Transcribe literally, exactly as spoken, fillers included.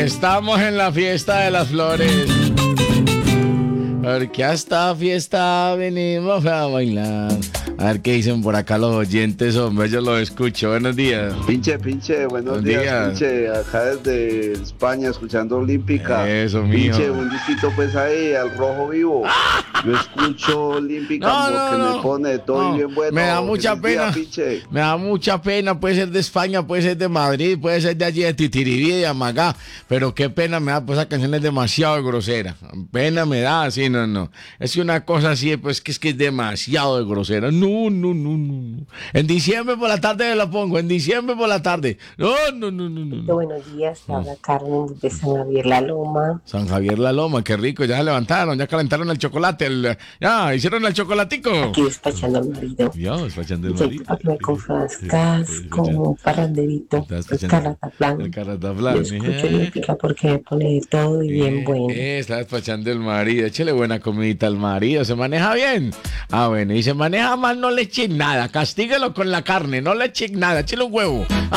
Estamos en la fiesta de las flores. Porque a esta fiesta venimos a bailar. A ver qué dicen por acá los oyentes, hombre, yo los escucho. Buenos días. Pinche, pinche, buenos, buenos días, días, pinche, acá desde España escuchando Olímpica. Eso, mío. Pinche, un disquito pues ahí, al rojo vivo. Yo escucho Olímpica no, porque no, no. me pone todo no, bien bueno. Me da mucha pena, día, me da mucha pena, puede ser de España, puede ser de Madrid, puede ser de allí de Titiribí, de Amagá, pero qué pena me da, pues esa canción es demasiado grosera. Pena me da, sí, no, no. Es que una cosa así, pues que es que es demasiado de grosera. No, no, no, no. En diciembre por la tarde me la pongo, en diciembre por la tarde. No, no, no, no, no. Buenos días, habla Carmen de San Javier La Loma. San Javier La Loma, qué rico, ya se levantaron, ya calentaron el chocolate, el, ya hicieron el chocolatico. Aquí despachando al marido. Ya, despachando al marido. Aquí me con frascas, como un paranderito, el carataplan. El carataplan. Yo escucho Olímpica porque me pone de todo y bien eh, bueno. Eh, está despachando el marido, échale buena comidita al marido, ¿se maneja bien? Ah, bueno, y se maneja mal, no le echen nada, castíguelo con la carne, no le echen nada, échale un huevo.